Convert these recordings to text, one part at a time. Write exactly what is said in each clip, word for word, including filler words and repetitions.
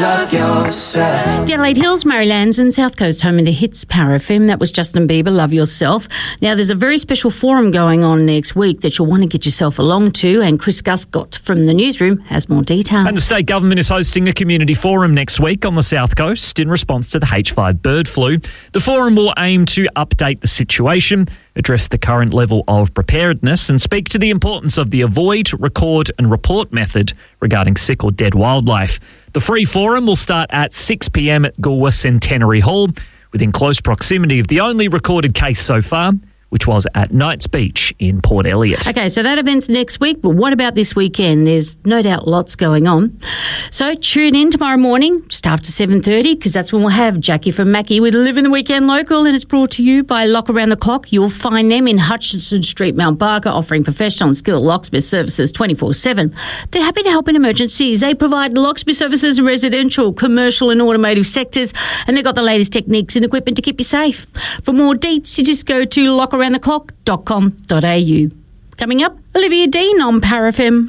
love yourself. The Adelaide Hills, Marylands and South Coast home of the hits Power F M. That was Justin Bieber, Love Yourself. Now, there's a very special forum going on next week that you'll want to get yourself along to, and Chris Guscott from the newsroom has more details. And the state government is hosting a community forum next week on the South Coast in response to the H five bird flu. The forum will aim to update the situation, address the current level of preparedness and speak to the importance of the avoid, record and report method regarding sick or dead wildlife. The free forum will start at six p.m. at Goolwa Centenary Hall, within close proximity of the only recorded case so far, which was at Knights Beach in Port Elliot. Okay, so that event's next week, but what about this weekend? There's no doubt lots going on. So tune in tomorrow morning, just after seven thirty, because that's when we'll have Jackie from Mackie with Live in the Weekend Local, and it's brought to you by Lock Around the Clock. You'll find them in Hutchinson Street, Mount Barker, offering professional and skilled locksmith services twenty-four seven. They're happy to help in emergencies. They provide locksmith services in residential, commercial and automotive sectors, and they've got the latest techniques and equipment to keep you safe. For more deets, you just go to lock around the clock dot com dot a u. Coming up, Olivia Dean on Power F M.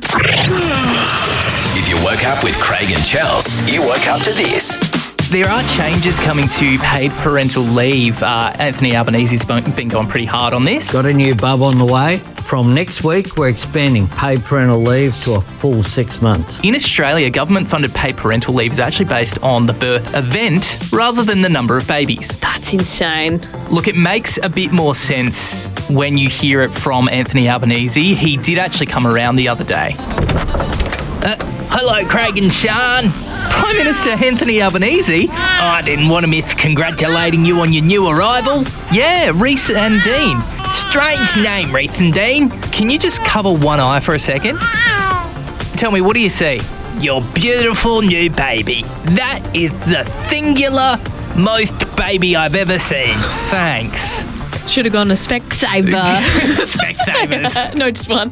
If you woke up with Craig and Chels, you woke up to this. There are changes coming to paid parental leave. Uh, Anthony Albanese's been going pretty hard on this. Got a new bub on the way. From next week, we're expanding paid parental leave to a full six months. In Australia, government-funded paid parental leave is actually based on the birth event rather than the number of babies. That's insane. Look, it makes a bit more sense when you hear it from Anthony Albanese. He did actually come around the other day. Uh, hello, Craig and Sean. Prime Minister Anthony Albanese. I didn't want to miss congratulating you on your new arrival. Yeah, Reece and Dean. Strange name, Reece and Dean. Can you just cover one eye for a second? Tell me, what do you see? Your beautiful new baby. That is the singular most baby I've ever seen. Thanks. Should have gone to Specsavers. Specsavers. No, just one.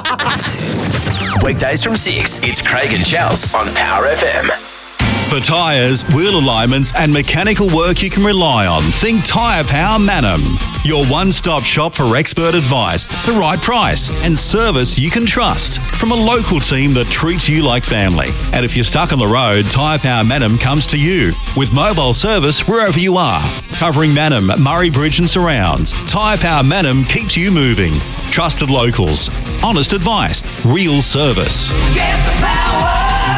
Weekdays from six, it's Craig and Chels on Power F M. For tyres, wheel alignments and mechanical work you can rely on, think Tyre Power Manham. Your one-stop shop for expert advice, the right price and service you can trust from a local team that treats you like family. And if you're stuck on the road, Tyre Power Manham comes to you with mobile service wherever you are. Covering Manham, Murray Bridge and surrounds, Tyre Power Manham keeps you moving. Trusted locals, honest advice, real service. Get the power.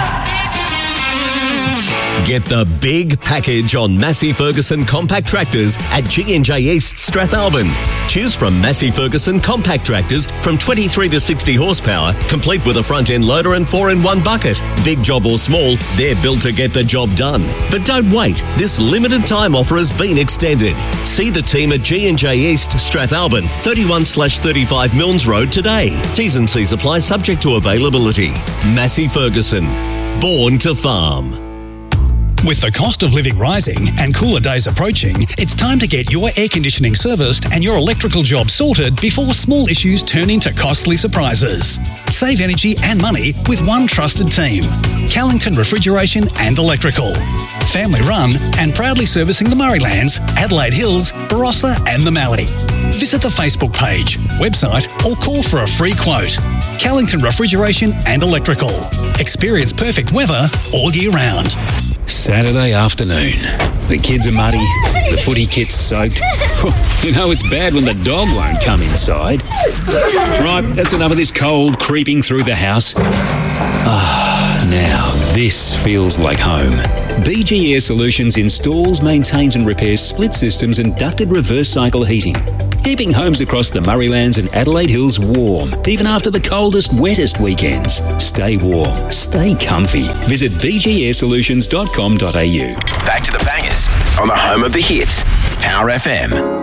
Get the big package on Massey Ferguson compact tractors at G and J East Strathalbyn. Choose from Massey Ferguson compact tractors from twenty-three to sixty horsepower, complete with a front-end loader and four-in-one bucket. Big job or small, they're built to get the job done. But don't wait, this limited time offer has been extended. See the team at G and J East Strathalbyn, thirty-one slash thirty-five Milnes Road today. T's and C's apply subject to availability. Massey Ferguson, born to farm. With the cost of living rising and cooler days approaching, it's time to get your air conditioning serviced and your electrical job sorted before small issues turn into costly surprises. Save energy and money with one trusted team. Callington Refrigeration and Electrical. Family run and proudly servicing the Murraylands, Adelaide Hills, Barossa and the Mallee. Visit the Facebook page, website or call for a free quote. Callington Refrigeration and Electrical. Experience perfect weather all year round. Saturday afternoon. The kids are muddy, the footy kit's soaked. You know it's bad when the dog won't come inside. Right, that's enough of this cold creeping through the house. Ah, now this feels like home. B G Air Solutions installs, maintains and repairs split systems and ducted reverse cycle heating, keeping homes across the Murraylands and Adelaide Hills warm, even after the coldest, wettest weekends. Stay warm, stay comfy. Visit b g air solutions dot com dot a u. Back to the bangers on the home of the hits, Power F M.